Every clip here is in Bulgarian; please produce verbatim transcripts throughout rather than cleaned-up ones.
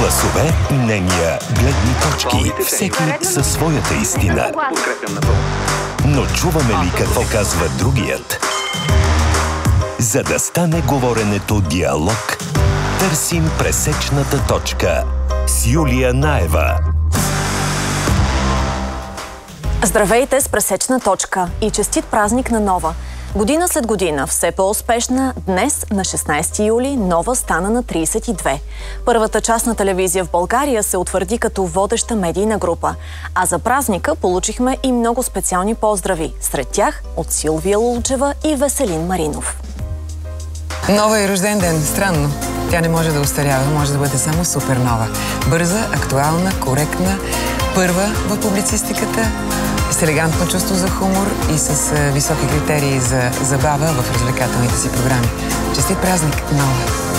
Гласове, мнения, гледни точки. Всеки със своята истина. Но чуваме ли какво казва другият? За да стане говоренето диалог, търсим пресечната точка с Юлия Наева. Здравейте с пресечна точка и честит празник на Нова! Година след година, все по-успешна, днес на шестнайсети юли Нова стана на трийсет и две. Първата частна телевизия в България се утвърди като водеща медийна група. А за празника получихме и много специални поздрави. Сред тях от Силвия Лулчева и Веселин Маринов. Нова и рожден ден. Странно. Тя не може да остарява, може да бъде само супернова. Бърза, актуална, коректна, първа в публицистиката, с елегантно чувство за хумор и с а, високи критерии за забава в развлекателните си програми. Честит празник, Нова!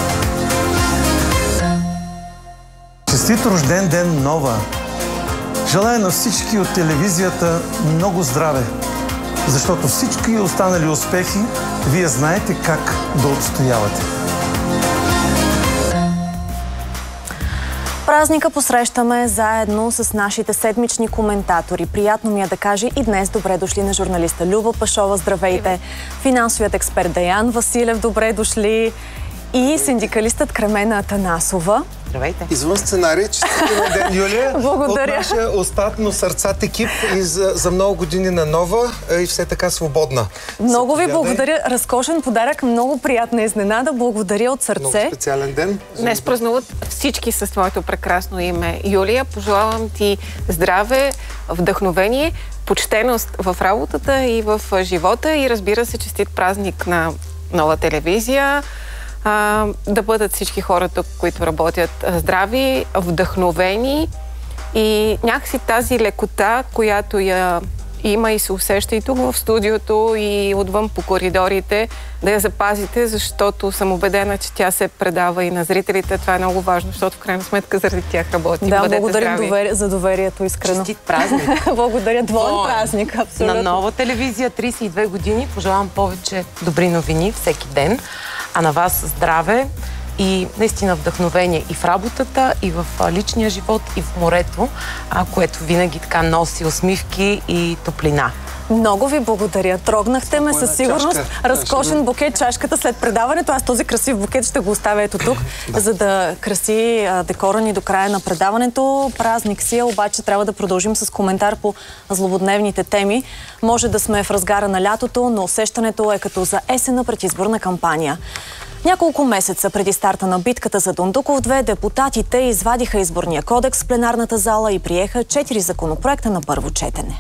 Честит рожден ден, Нова! Желая на всички от телевизията много здраве, защото всички останали успехи вие знаете как да отстоявате. Празника посрещаме заедно с нашите седмични коментатори. Приятно ми е да кажа и днес добре дошли на журналиста Люба Пашова. Здравейте! Финансовият експерт Деян Василев, добре дошли. И синдикалистът Кремена Атанасова. Здравейте! Извън сценария, честит ден, Юлия. Благодаря. От нашия остатъчно сърцат екип и за, за много години на Нова и все така свободна. Много ви благодаря. Разкошен подарък, много приятна изненада. Благодаря от сърце. Много специален ден. Днес празнуват всички с твоето прекрасно име. Юлия, пожелавам ти здраве, вдъхновение, почтеност в работата и в живота и разбира се, честит празник на Нова телевизия. А, да бъдат всички хора тук, които работят здрави, вдъхновени и някакси тази лекота, която я има и се усеща и тук в студиото и отвън по коридорите, да я запазите, защото съм убедена, че тя се предава и на зрителите. Това е много важно, защото в крайна сметка заради тях работи. Да, благодарим довери... за доверието искрено. Честит празник! Благодаря, двоен празник, абсолютно. На Нова телевизия, трийсет и две години, пожелавам повече добри новини всеки ден. А на вас здраве и наистина вдъхновение и в работата, и в личния живот, и в морето, което винаги така носи усмивки и топлина. Много ви благодаря. Трогнахте ме със сигурност. Разкошен букет, чашката след предаването. Аз този красив букет ще го оставя ето тук, да. за да краси декора ни до края на предаването. Празник си е, обаче трябва да продължим с коментар по злободневните теми. Може да сме в разгара на лятото, но усещането е като за есенна предизборна кампания. Няколко месеца преди старта на битката за Дондуков две, депутатите извадиха изборния кодекс в пленарната зала и приеха четири законопроекта на първо четене.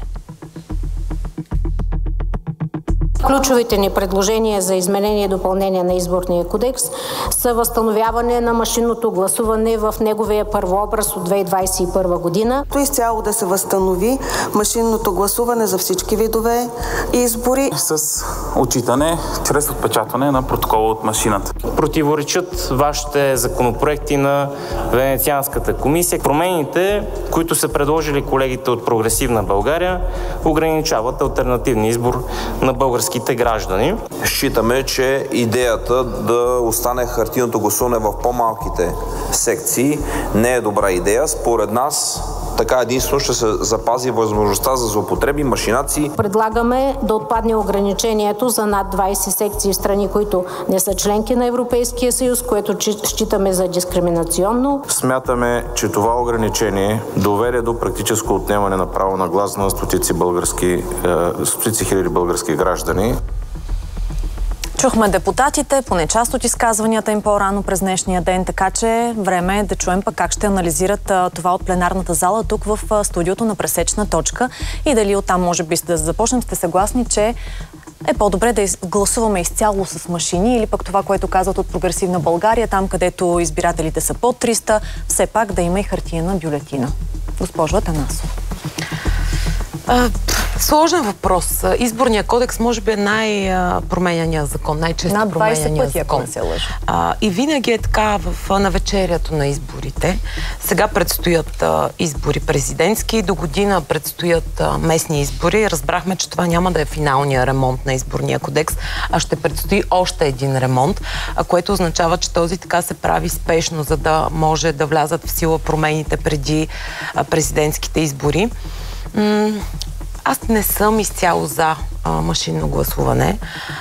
Ключовите ни предложения за изменение и допълнение на изборния кодекс са възстановяване на машинното гласуване в неговия първообраз от две хиляди двадесет и първа година. То изцяло да се възстанови машинното гласуване за всички видове избори. С отчитане чрез отпечатване на протокола от машината. Противоречат вашите законопроекти на Венецианската комисия. Промените, които са предложили колегите от Прогресивна България, ограничават алтернативния избор на български граждани. Считаме, че идеята да остане хартийното гласуване в по-малките секции не е добра идея. Според нас така единствено ще се запази възможността за злоупотреби, машинации. Предлагаме да отпадне ограничението за над двадесет секции в страни, които не са членки на Европейския съюз, което считаме за дискриминационно. Смятаме, че това ограничение доведе до практическо отнемане на право на глас на стотици български, стотици хиляди български граждани. Чухме депутатите, поне част от изказванията им по-рано през днешния ден, така че време е да чуем пък как ще анализират а, това от пленарната зала тук в а, студиото на Пресечна точка и дали оттам може би да започнем. Сте съгласни, че е по-добре да из... гласуваме изцяло с машини или пък това, което казват от Прогресивна България, там където избирателите са под триста, все пак да има и хартиена бюлетина. Госпожо Атанасова. Сложен въпрос. Изборният кодекс може би е най-променяния закон, най-често променяния закон. Не се лъжа. А, и винаги е така в навечерието на изборите. Сега предстоят а, избори президентски, до година предстоят а, местни избори. Разбрахме, че това няма да е финалния ремонт на изборния кодекс, а ще предстои още един ремонт, а, което означава, че този така се прави спешно, за да може да влязат в сила промените преди а, президентските избори. М- Аз не съм изцяло за а, машинно гласуване,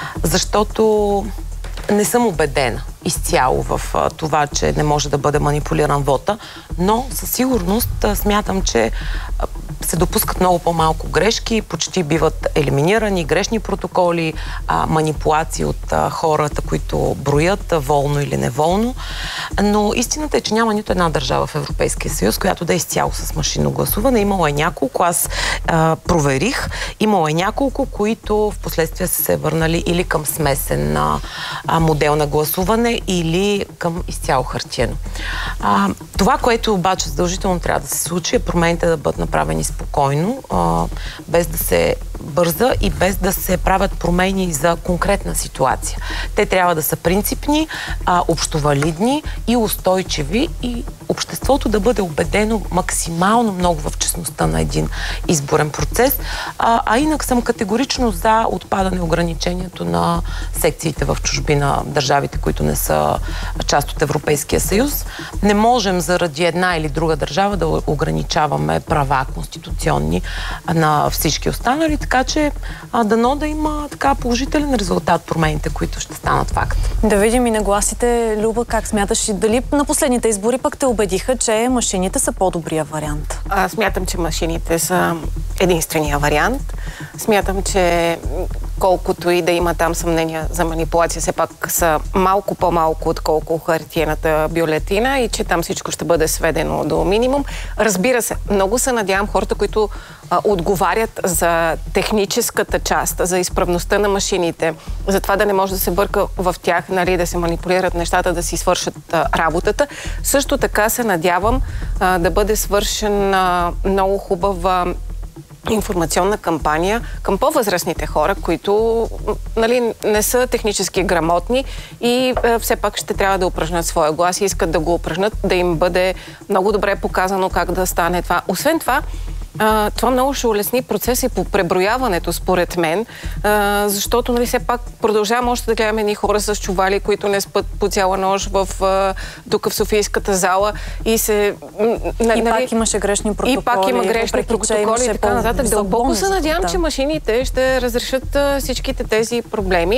защото не съм убедена изцяло в а, това, че не може да бъде манипулиран вота, но със сигурност а, смятам, че а, се допускат много по-малко грешки, почти биват елиминирани грешни протоколи, а, манипулации от а, хората, които броят а, волно или неволно. Но истината е, че няма нито една държава в Европейския съюз, която да е изцяло с машинно гласуване. Имало е няколко, аз а, проверих, имало е няколко, които в последствие са се върнали или към смесен а, а, модел на гласуване, или към изцяло хартиено. А, това, което обаче задължително трябва да се случи, е промените да бъдат направени спокойно, а, без да се бърза и без да се правят промени за конкретна ситуация. Те трябва да са принципни, а, общовалидни и устойчиви и обществото да бъде убедено максимално много в честността на един изборен процес. А, а инак съм категорично за отпадане ограничението на секциите в чужбина, държавите, които не са част от Европейския съюз. Не можем заради една или друга държава да ограничаваме права конституционни на всички останали, така че а, дано да има така положителен резултат промените, които ще станат факт. Да видим и нагласите, Люба, как смяташ и дали на последните избори пък те убедиха, че машините са по-добрия вариант? Аз смятам, че машините са единствения вариант. Смятам, че колкото и да има там съмнения за манипулация, все пак са малко по-малко, отколко хартиената бюлетина и че там всичко ще бъде сведено до минимум. Разбира се, много се надявам хората, които а, отговарят за техническата част, за изправността на машините, за това да не може да се бърка в тях, нали, да се манипулират нещата, да си свършат а, работата. Също така се надявам а, да бъде свършена много хубава информационна кампания към по-възрастните хора, които, нали, не са технически грамотни и е, все пак ще трябва да упражнят своя глас и искат да го упражнят, да им бъде много добре показано как да стане това. Освен това, А, това много ще улесни процеси по преброяването, според мен, а, защото, нали, все пак продължаваме още да гледаме едни хора с чували, които не спят по цяла нощ в, а, тук в Софийската зала и се... Нали, и пак имаше грешни протоколи. И пак има грешни протоколи и така нататък. Дълбоко се надявам, да. че машините ще разрешат а, всичките тези проблеми.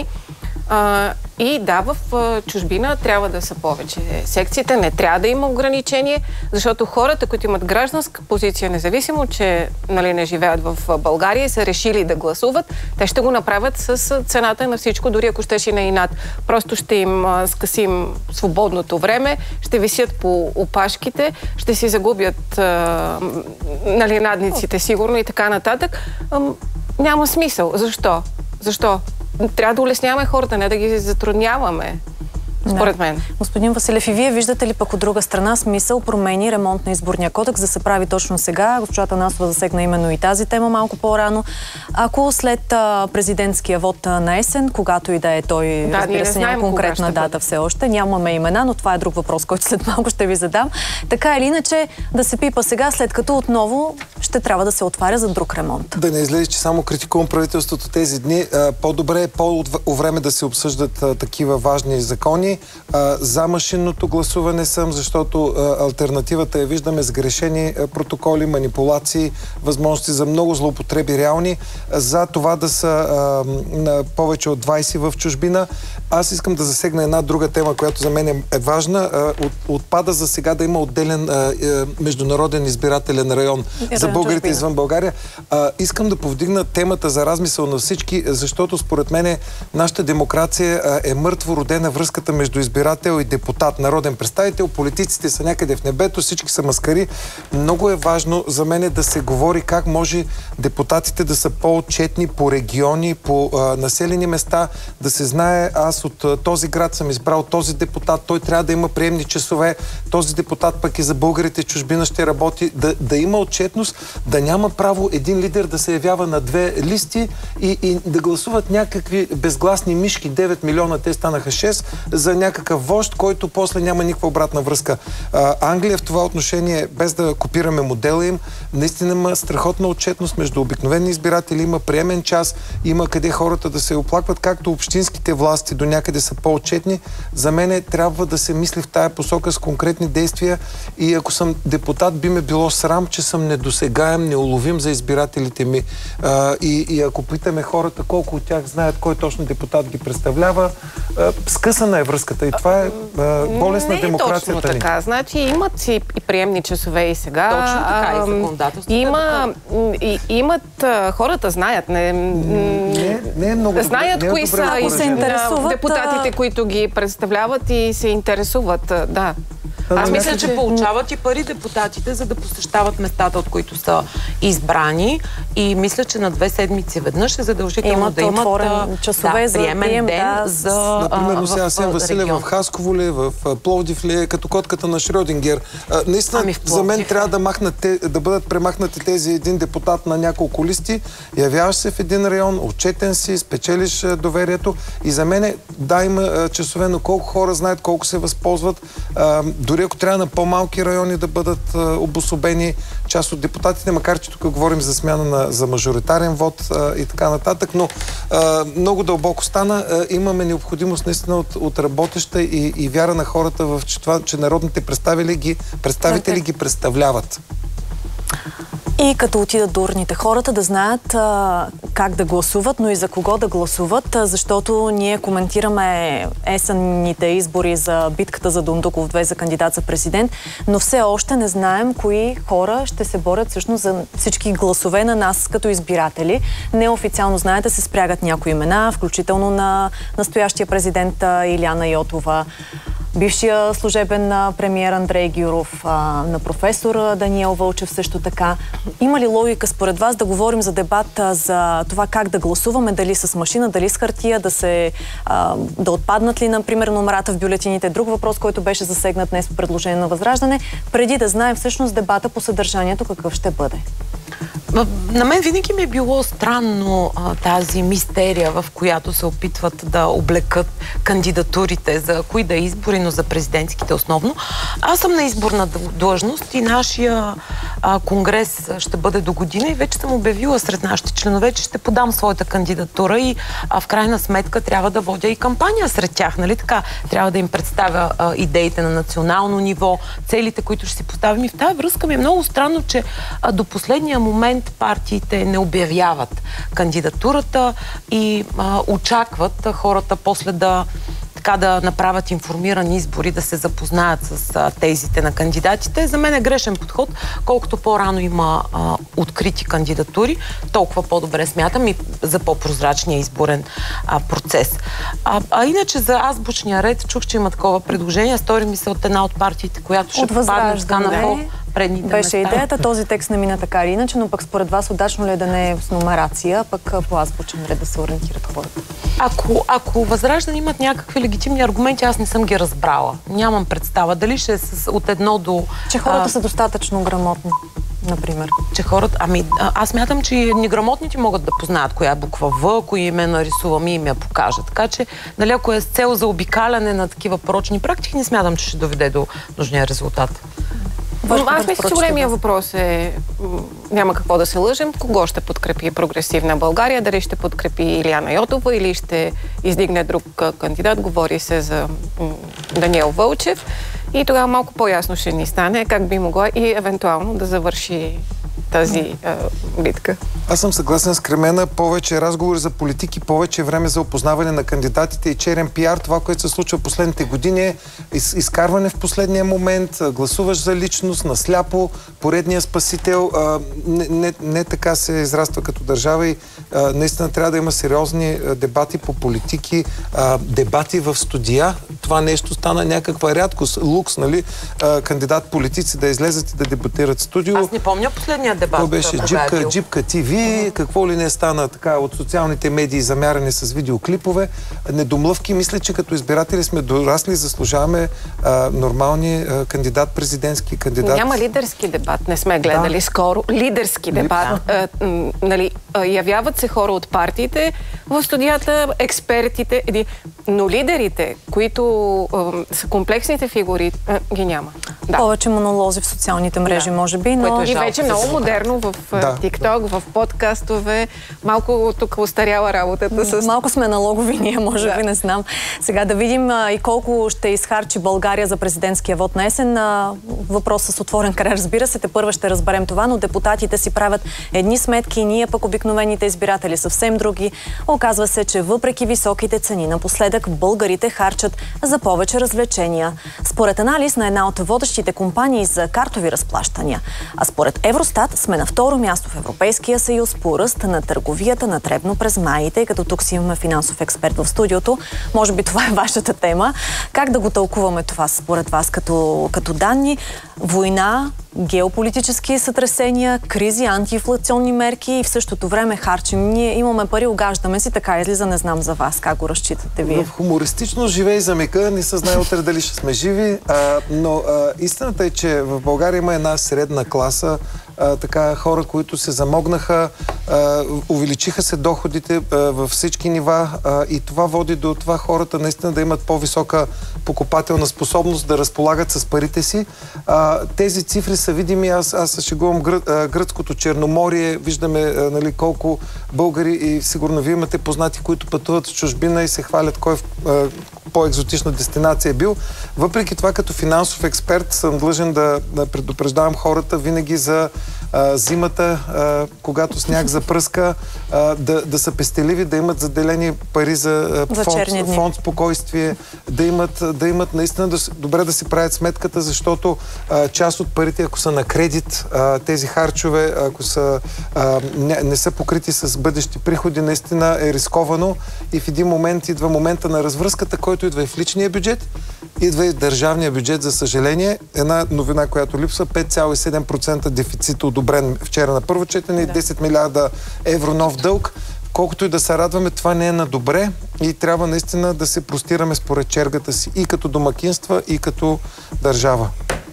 А, и да, в а, чужбина трябва да са повече секциите, не трябва да има ограничение, защото хората, които имат гражданска позиция, независимо, че, нали, не живеят в България и са решили да гласуват, те ще го направят с цената на всичко, дори ако щеш и на инат. Просто ще им а, скъсим свободното време, ще висят по опашките, ще си загубят а, нали, надниците сигурно и така нататък. А, няма смисъл. Защо? Защо? Трябва да улесняваме хората, не да ги затрудняваме, според мен. Да. Господин Василев, и вие виждате ли пък от друга страна смисъл промени, ремонт на изборния кодекс да се прави точно сега? Госпожа Атанасова засегна именно и тази тема малко по-рано. Ако след а, президентския вод на есен, когато и да е той, да, разбира се, няма конкретна дата бъде. Все още, нямаме имена, но това е друг въпрос, който след малко ще ви задам. Така или иначе, да се пипа сега, след като отново ще трябва да се отваря за друг ремонт. Да не излезе, че само критикувам правителството тези дни. По-добре е по-време да се обсъждат а, такива важни закони. А, за машинното гласуване съм, защото а, алтернативата я виждаме сгрешени а, протоколи, манипулации, възможности за много злоупотреби реални. А, за това да са а, на повече от двайсет в чужбина. Аз искам да засегна една друга тема, която за мен е важна. А, от, отпада за сега да има отделен а, а, международен избирателен район за българите извън България. А, искам да повдигна темата за размисъл на всички, защото според мен нашата демокрация а, е мъртво родена връзката между избирател и депутат, народен представител. Политиците са някъде в небето, всички са маскари. Много е важно за мен да се говори как може депутатите да са по-отчетни по региони, по а, населени места, да се знае, аз от а, този град съм избрал този депутат, той трябва да има приемни часове, този депутат пък и за българите чужбина ще работи, да, да има отчетност да няма право един лидер да се явява на две листи и, и да гласуват някакви безгласни мишки, девет милиона, те станаха шест, за някакъв вожд, който после няма никаква обратна връзка. А, Англия в това отношение, без да копираме модела им, наистина има страхотна отчетност между обикновени избиратели, има приемен час, има къде хората да се оплакват, както общинските власти до някъде са по-отчетни. За мен трябва да се мисли в тая посока с конкретни действия и ако съм депутат, би ме било срам, че съм недосегаем, неуловим за избирателите ми. А, и, и ако питаме хората колко от тях знаят кой точно депутат ги представлява, а, скъсана е връзката и това е а, болест на демокрацията ни. Не е точно така. Значи имат си и приемни часове и сега. Точно така и законодателството. Има, и, имат, хората знаят. Не, не, не е много знаят добре, кои не е са и се интересуват депутатите, които ги представляват и се интересуват. Да. Аз мисля, че получават и пари депутатите, за да посещават местата, от които са избрани. И мисля, че на две седмици веднъж е задължително имат да имат отворен часове да, за приемен прием, ден да, за Например, сега Асен Василев регион. в Хасково ли, в Пловдив ли е, като котката на Шрьодингер. А, наистина, ами за мен трябва да, махнат, да бъдат премахнати тези един депутат на няколко листи. Явяваш се в един район, отчетен си, спечелиш доверието. И за мен, да, има часове, но колко хора знаят, колко се възползват. А, дори ако трябва на по-малки райони да бъдат а, обособени част от депутатите, макар че тук говорим за смяна на, за мажоритарен вод а, и така нататък, но а, много дълбоко стана. А, имаме необходимост наистина от, от работеща и, и вяра на хората в че, това, че народните представители ги, представители ги представляват. И като отидат до урните хората да знаят а, как да гласуват, но и за кого да гласуват, а, защото ние коментираме есенните избори за битката за Дондуков две за кандидат за президент, но все още не знаем кои хора ще се борят всъщност за всички гласове на нас като избиратели. Неофициално, знаете, се спрягат някои имена, включително на настоящия президент Илияна Йотова, бившия служебен премиер Андрей Гюров, а, на професор Даниел Вълчев също така. Има ли логика според вас да говорим за дебат а, за това как да гласуваме, дали с машина, дали с хартия, да се а, да отпаднат ли, например, номерата в бюлетините? Друг въпрос, който беше засегнат днес по предложение на Възраждане, преди да знаем всъщност дебата по съдържанието какъв ще бъде. На мен винаги ми е било странно а, тази мистерия, в която се опитват да облекат кандидатурите за кои да избори, но за президентските основно. Аз съм на изборна длъжност и нашия а, конгрес ще бъде до година и вече съм обявила сред нашите членове, че ще подам своята кандидатура и а, в крайна сметка трябва да водя и кампания сред тях, нали така? Трябва да им представя а, идеите на национално ниво, целите, които ще си поставим. И в тази връзка ми е много странно, че а, до последния момент партиите не обявяват кандидатурата и а, очакват хората после да така да направят информирани избори, да се запознаят с а, тезите на кандидатите. За мен е грешен подход. Колкото по-рано има а, открити кандидатури, толкова по-добре смятам и за по-прозрачния изборен а, процес. А, а иначе за азбучния ред чух, че има такова предложение. Стори ми се от една от партиите, която ще попадне така на по предните беше места. идеята. Този текст не мина така или иначе, но пък според вас удачно ли е да не е с номерация, пък по азбучен ред да се ориентират хората? Ако, ако Възраждане имат някакви легитимни аргументи, аз не съм ги разбрала. Нямам представа. Дали ще е с, от едно до... Че хората а... са достатъчно грамотни, например. Че хората... Ами, аз мятам, че и неграмотните могат да познаят коя е буква В, кои име нарисувам и им я покажа. Така че, нали, ако е с цел за обикаляне на такива порочни практики, не смятам, че ще доведе до нужния резултат. Но аз мисля, че големия въпрос е, няма какво да се лъжем, кого ще подкрепи Прогресивна България, дали ще подкрепи Илияна Йотова или ще издигне друг кандидат, говори се за Даниел Вълчев и тогава малко по-ясно ще ни стане как би могла и евентуално да завърши тази а, битка. Аз съм съгласен с Кремена. Повече разговори за политики, повече време за опознаване на кандидатите и черен пиар. Това, което се случва последните години е из, изкарване в последния момент, гласуваш за личност, насляпо, поредния спасител. А, не, не, не така се израства като държава и А, наистина трябва да има сериозни а, дебати по политики, а, дебати в студия. Това нещо стана някаква рядкост, лукс, нали? А, кандидат политици да излезат и да дебатират в студио. Аз не помня последния дебат. Това беше Джипка, Джипка ти ви, mm-hmm. какво ли не стана така от социалните медии, замяране с видеоклипове. Недомлъвки. Мисля, че като избиратели сме дорасли, заслужаваме а, нормални а, кандидат, президентски кандидат. Няма лидерски дебат, не сме гледали да. скоро. Лидерски дебат. Да. А, нали, явяват се хора от партиите в студията, експертите, но лидерите, които а, са комплексните фигури, а, ги няма. Да. Повече монолози в социалните мрежи, да. може би, но... И вече много модерно в да. TikTok, в подкастове. Малко тук устаряла работата с... Малко сме налогови ние, може да. би, не знам. Сега да видим а, и колко ще изхарчи България за президентския вод на есен. А, въпрос с отворен край, разбира се, те първа ще разберем това, но депутатите си правят едни сметки, ние пък обикновените избиратели съвсем други. Оказва се, че въпреки високите цени, напоследък българите харчат за повече развлечения. Според анализ на една от водещите компании за картови разплащания, а според Евростат сме на второ място в Европейския съюз по ръст на търговията на дребно през май, тъй като тук си имаме финансов експерт в студиото. Може би това е вашата тема. Как да го тълкуваме това според вас като, като данни? Война, геополитически сътресения, кризи, антиинфлационни мерки и в същото време харчим. Ние имаме пари, огаждаме си, така излиза, не знам за вас. Как го разчитате вие? В хумористично живей за мека, не се знае утре дали ще сме живи, а, но а, истината е, че в България има една средна класа, а, така хора, които се замогнаха, а, увеличиха се доходите а, във всички нива а, и това води до това хората наистина да имат по-висока покупателна способност, да разполагат с парите си. А, тези цифри са видими. Аз, аз се шегувам гръ, гръцкото Черноморие. Виждаме а, нали, колко българи и сигурно вие имате познати, които пътуват в чужбина и се хвалят кой а, по-екзотична дестинация е бил. Въпреки това, като финансов експерт съм длъжен да, да предупреждавам хората винаги за а, зимата, а, когато сняг запръска, а, да, да са пестеливи, да имат заделени пари за, а, за фонд, фонд спокойствие, да имат, да имат наистина да, добре да си правят сметката, защото а, част от парите, ако са на кредит, а, тези харчове, ако са, а, не, не са покрити с бъдещи приходи, наистина е рисковано и в един момент идва момента на развръзката, който идва и в личния бюджет, идва и в държавния бюджет, за съжаление. Една новина, която липсва, пет цяло и седем процента дефицит, одобрен вчера на първо четене, да. десет милиарда евро нов дълг. Колкото и да се радваме, това не е на добре и трябва наистина да се простираме според чергата си и като домакинства, и като държава.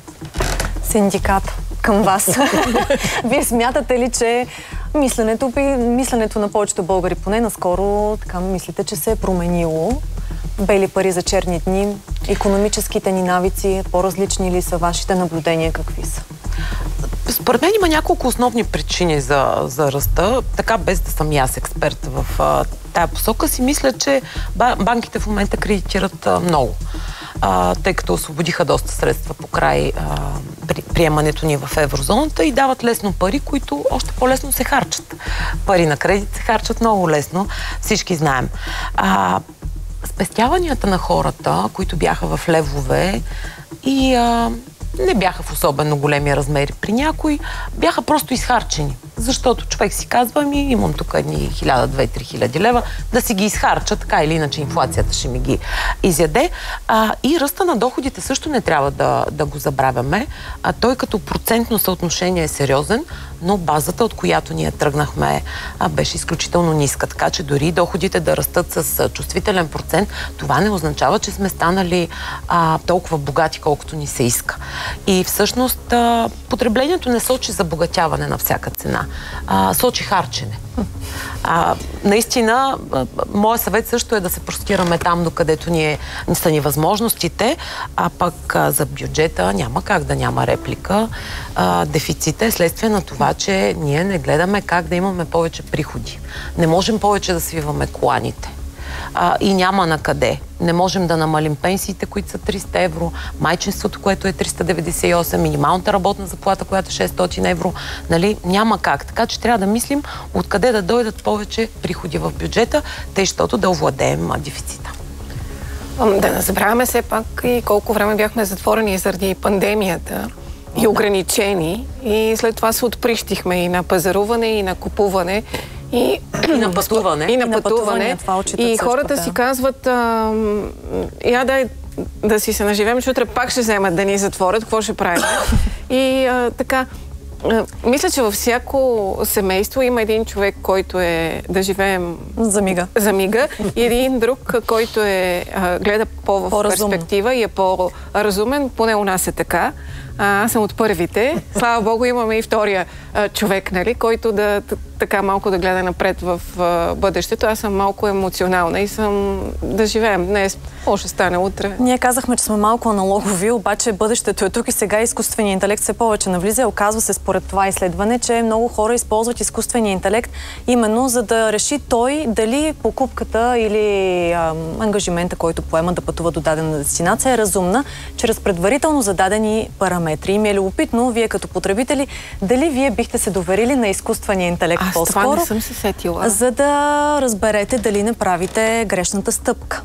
Синдикат към вас. Вие смятате ли, че мисленето, мисленето на повечето българи, поне наскоро, така мислите, че се е променило? Бели пари за черни дни, икономическите ни навици, по-различни ли са, вашите наблюдения какви са? Според мен има няколко основни причини за, за ръста. Така, без да съм и аз експерт в а, тая посока, си мисля, че банките в момента кредитират а, много. А, тъй като освободиха доста средства по край а, при, приемането ни в еврозоната и дават лесно пари, които още по-лесно се харчат. Пари на кредит се харчат много лесно, всички знаем. А, спестяванията на хората, които бяха в левове и а, не бяха в особено големи размери при някои, бяха просто изхарчени. Защото човек си казва, ми имам тук едни хиляда, две, три хиляди лева, да си ги изхарча, така или иначе инфлацията ще ми ги изяде. А, и ръста на доходите също не трябва да, да го забравяме. А, той като процентно съотношение е сериозен, но базата, от която ние тръгнахме, а, беше изключително ниска. Така че дори доходите да растат с а, чувствителен процент, това не означава, че сме станали а, толкова богати, колкото ни се иска. И всъщност а, потреблението не сочи забогатяване на всяка цена. А, сочи харчене. А, наистина, моят съвет също е да се простираме там, докъдето ни, е, ни са ни възможностите, а пък а, за бюджета няма как да няма реплика. А, дефицита е следствие на това, че ние не гледаме как да имаме повече приходи. Не можем повече да свиваме коланите. А, и няма на къде. Не можем да намалим пенсиите, които са триста евро, майчинството, което е триста деветдесет и осем, минималната работна заплата, която е шестстотин евро. Нали? Няма как. Така че трябва да мислим откъде да дойдат повече приходи в бюджета, тъй щото да овладеем дефицита. Да не забравяме все пак и колко време бяхме затворени заради пандемията и ограничени. И след това се отприщихме и на пазаруване, и на купуване. И, и на пътуване. И на пътуване. И, и хората си казват, а, я дай да си се наживеем, че утре пак ще вземат да ни затворят, какво ще правим? И а, така, а, мисля, че във всяко семейство има един човек, който е да живеем за мига, за мига и един друг, който е а, гледа по-в по-разумно. перспектива и е по-разумен, поне у нас е така. А, аз съм от първите. Слава Богу, имаме и втория а, човек, нали, който да така малко да гледа напред в а, бъдещето. Аз съм малко емоционална и съм да живеем днес. Какво ще стане утре? Ние казахме, че сме малко аналогови, обаче бъдещето е тук и сега изкуственият интелект все повече навлиза. Оказва се според това изследване, че много хора използват изкуствения интелект именно за да реши той дали покупката или а, ангажимента, който поема да пътува до дадена дестинация е разумна, чрез предварително зададени параметри. И ми е любопитно, вие като потребители, дали вие бихте се доверили на изкуствения интелект по-скоро? Аз това не съм се сетила. За да разберете дали не правите грешната стъпка.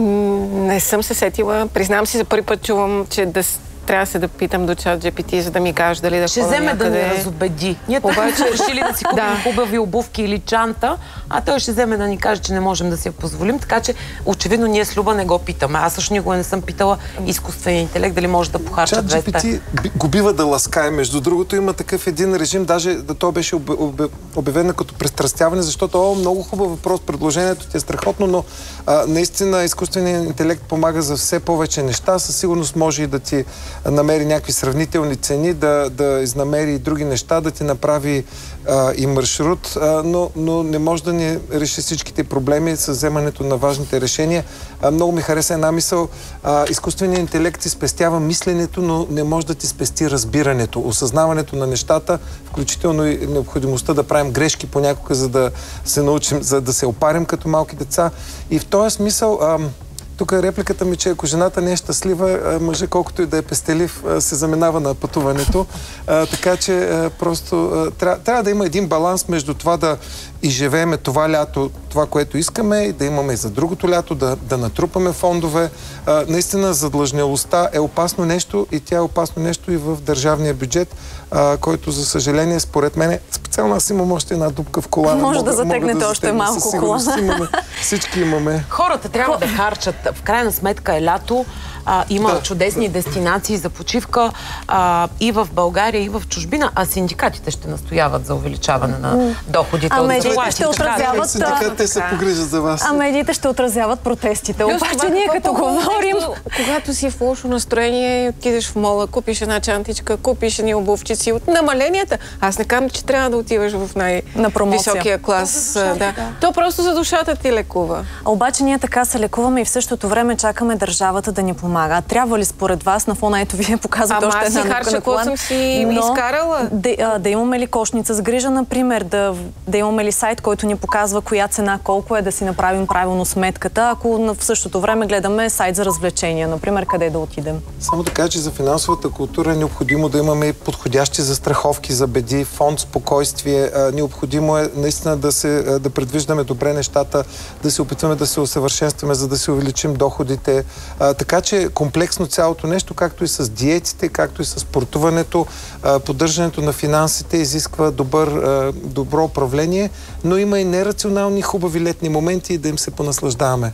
Не съм се сетила. Признавам си, за първи път чувам, че да трябва да се да питам до чат джи пи ти, за да ми каже дали да ще ходя вземе някъде. Да ни разобеди. Ние обаче решили да си купим да. хубави обувки или чанта, а той ще вземе да ни каже, че не можем да си я позволим. Така че очевидно ние с Люба не го питаме. Аз също никога не съм питала изкуствения интелект дали може да похарча двеста. чат джи пи ти го бива да ласкае. Между другото има такъв един режим, даже да то беше обявено като престрастяване, защото о, много хубав въпрос, предложението ти е страхотно, но а, наистина изкуственият интелект помага за все повече неща. Със сигурност може и да ти намери някакви сравнителни цени, да, да изнамери и други неща, да ти направи а, и маршрут, а, но, но не може да ни реши всичките проблеми с вземането на важните решения. А, много ми хареса една мисъл. А, изкуственият интелект ти спестява мисленето, но не може да ти спести разбирането, осъзнаването на нещата, включително и необходимостта да правим грешки понякога, за да се научим, за да се опарим като малки деца. И в този смисъл а, тук репликата ми, че ако жената не е щастлива, мъжа колкото и да е пестелив, се заминава на пътуването. А, така че а, просто а, трябва, трябва да има един баланс между това да изживееме това лято, това, което искаме, и да имаме и за другото лято, да, да натрупаме фондове. А, наистина задлъжнялостта е опасно нещо и тя е опасно нещо и в държавния бюджет, а, който, за съжаление, според мен, специално аз имам още една дупка в колана. Може мога, да затегнете да още малко колана. Имаме, всички имаме. Хората трябва да харчат. В крайна сметка е лято. А, има да, чудесни да. дестинации за почивка а, и в България, и в чужбина, а синдикатите ще настояват за увеличаване на доходите. А медиите ще отразяват... Синдикатите се погрижат за вас. А медиите ще отразяват протестите. Обаче ние като говорим... Когато си в лошо настроение, отидеш в мола, купиш една чантичка, купиш едни обувчици от намаленията. Аз не казвам, че трябва да отиваш в най-високия клас. Да. Да. То просто за душата ти лекува. А обаче ние така се лекуваме и в същото време чакаме държавата да ни помага. Трябва ли според вас, на фона ето вие показвате още една наука на колан, съм си но изкарала? Да, да имаме ли кошница с грижа, например, да, да имаме ли сайт, който ни показва коя цена, колко е, да си направим правилно сметката, ако в същото време гледаме сайт за развлечения, например, къде да отидем? Само да кажа, че за финансовата култура е необходимо да имаме подходящи застраховки за беди, фонд спокойствие. Необходимо е наистина да, се, да предвиждаме добре нещата, да се опитваме да се усъвършенстваме, за да се увеличим доходите. Така че комплексно цялото нещо, както и с диетите, както и с спортуването, поддържането на финансите изисква добър, добро управление, но има и нерационални хубави летни моменти и да им се понаслаждаваме.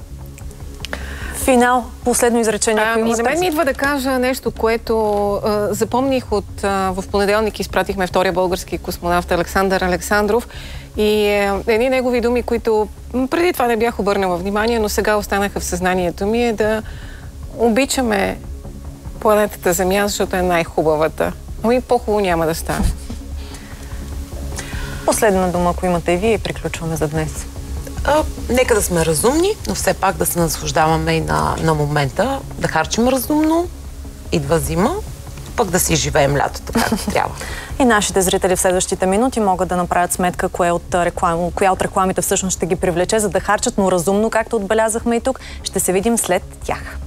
Финал, последно изречение. А, и за мен ми идва да кажа нещо, което а, запомних от... А, в понеделник изпратихме втория български космонавт Александър Александров и а, едни негови думи, които преди това не бях обърнала внимание, но сега останаха в съзнанието ми, е да обичаме планетата Земя, защото е най-хубавата. Ами по-хубаво няма да стане. Последна дума, ако имате и вие, и приключваме за днес. А, нека да сме разумни, но все пак да се наслаждаваме и на, на момента, да харчим разумно, идва зима, пък да си живеем лятото както трябва. И нашите зрители в следващите минути могат да направят сметка кое от реклам... коя от рекламите всъщност ще ги привлече, за да харчат, но разумно, както отбелязахме и тук. Ще се видим след тях.